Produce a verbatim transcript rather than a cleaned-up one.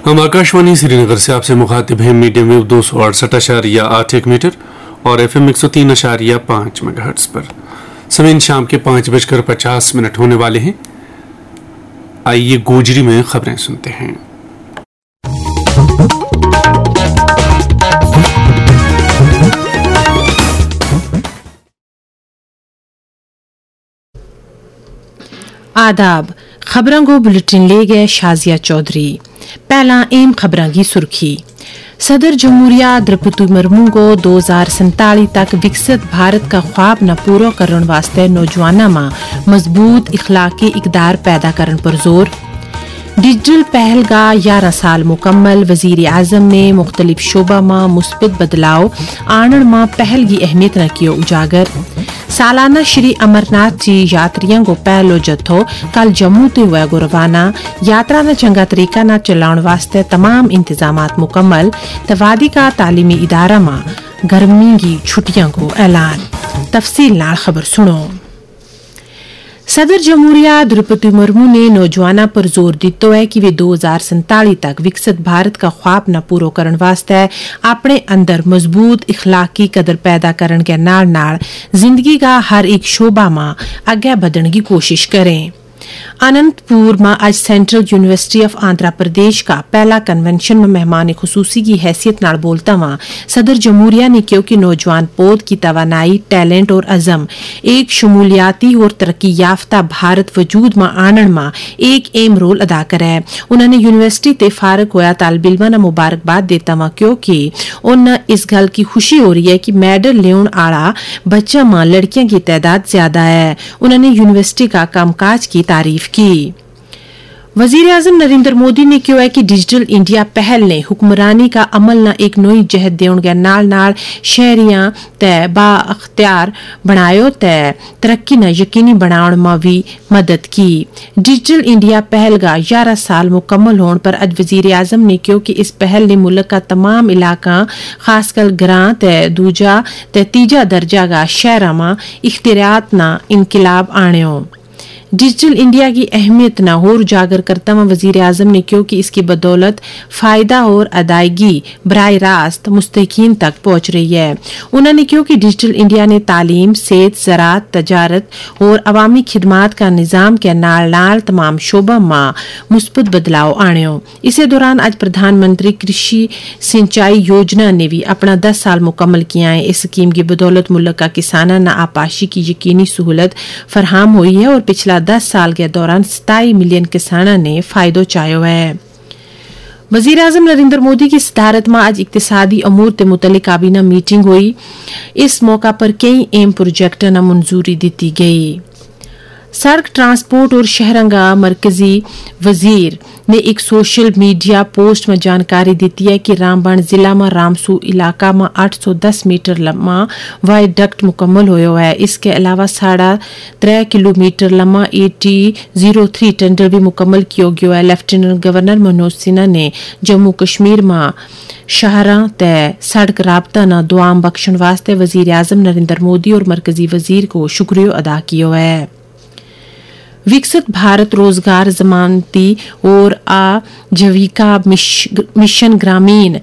हम आकाशवाणी श्रीनगर से आपसे मुखातिब हैं मीडियम वेव दो सौ अड़सठ अशारिया आठ एक मीटर और एफ एम एक सौ तीन अशारिया पाँच मेगाहर्ट्ज पर। समय शाम के पाँच बजकर पचास मिनट होने वाले हैं। आइए गोजरी में खबरें सुनते हैं। आदाब खबरों को बुलेटिन ले गए शाजिया चौधरी। पहला एम खबरों की सुर्खी। सदर जमहूरिया द्रौपदी मुर्मू को दो हजार संताली तक विकसित भारत का ख्वाब न पूरा करने वास्ते नौजवानों में मजबूत इखलाकी इकदार पैदा करने पर जोर। डिजिटल पहल का ग्यारह साल मुकम्मल। वजीर आजम ने मुख्तलिफ शोबा में मुस्बत बदलाव आणन में पहल की अहमियत न कियो उजागर। सालाना श्री अमरनाथ जी यात्रियों को पहलो जत्थो कल जम्मू ते हुआ गो रवाना। यात्रा न चंगा तरीका न चलाने वास्ते तमाम इंतजामात मुकम्मल। तवादी का तालीमी इदारा में गर्मी की छुट्टियों को ऐलान। तफसील नाल खबर सुनो। सदर जमहूरिया द्रौपदी मुर्मू ने नौजवानों पर जोर दितो है कि वे दो हजार संताली तक विकसित भारत का ख्वाब न पूरा करने वास्ते अपने अंदर मजबूत इखलाकी कदर पैदा करने के नाल नाल जिंदगी का हर एक शोबा में आगे बढ़ने की कोशिश करें। अनंतपुर में आज central university of Andhra Pradesh का पहला कन्वेंशन में मेहमान खुसूसी की हैसियत नाल बोलता हुआ सदर जमहूरिया ने कहा कि नौजवान पौध की तवानाई, टैलेंट और अज़म एक शमूलियाती और तरक्की याफ्ता भारत वजूद में आनन में एक अहम रोल अदा करे। उन्होंने यूनिवर्सिटी ते फारग होया तालिब इल्मां ने मुबारकबाद देता हुआ क्योंकि उन्हें इस गल की खुशी हो रही है कि मेडल लेने आला बच्चा में लड़कियों की तादाद ज्यादा है। उन्होंने यूनिवर्सिटी का कामकाज की तारीफ की। वजीर आजम नरेंद्र मोदी ने कहा है कि डिजिटल इंडिया पहल ने हुक्मरानी का अमल न एक नई जहद देने के नाल नाल शहरियां तय बाअख्तियार बनायो तय तरक्की न यकीनी बनाने में भी मदद की। डिजिटल इंडिया पहल का ग्यारह साल मुकम्मल होने पर आज वजीर आजम ने कहा कि इस पहल ने मुल्क का तमाम इलाका खासकर ग्रां तय दूजा तय तीजा दर्जा का शहर में इख्तियारात न इनकलाब आने। डिजिटल इंडिया की अहमियत न और उजागर करता हुआ वजीर आजम ने कहा कि इसकी बदौलत फायदा और अदायगी बराह रास्त मुस्तकीन तक पहुंच रही है। उन्होंने कहा कि डिजिटल इंडिया ने तालीम, सेहत, ज़राअत, तजारत और अवामी खिदमात का निज़ाम के नाल नाल तमाम शोबा में मुस्बत बदलाव आने। इसी दौरान आज प्रधानमंत्री कृषि सिंचाई योजना ने भी अपना दस साल मुकम्मल किया है। इस स्कीम की बदौलत मुल्क का किसाना न आपाशी की यकीनी सहूलत फरहाम हुई है और पिछला दस साल के दौरान सताई मिलियन किसानों ने फायदो चायो है। वजीर आजम नरेंद्र मोदी की सदारत में आज इक्तिसादी अमूर ते मुतल्लिक काबीना मीटिंग हुई। इस मौका पर कई एम प्रोजेक्ट न मंजूरी दी गई। सड़क ट्रांसपोर्ट और शहरंगा मरकजी वजीर ने एक सोशल मीडिया पोस्ट में जानकारी दी है कि रामबन जिला में रामसू इलाका में आठ सौ दस मीटर लंबा वायडक्ट मुकम्मल होया है। इसके अलावा साढ़ा त्रै किलोमीटर लंबा एटी जीरो थ्री टेंडर भी मुकम्मल किया गया है। लेफ्टिनेंट गवर्नर मनोज सिन्हा ने जम्मू कश्मीर में शहरा तय सड़क राबता न दुआम बख्शण वास्ते वजीर आजम नरेंद्र मोदी और मरकजी वजीर को शुक्रिया अदा किया है। विकसित भारत रोजगार जमानती और आजीविका मिशन ग्रामीण